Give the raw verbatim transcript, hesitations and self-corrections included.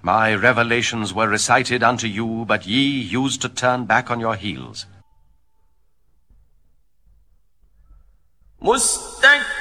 My revelations were recited unto you, but ye used to turn back on your heels. مستكبرين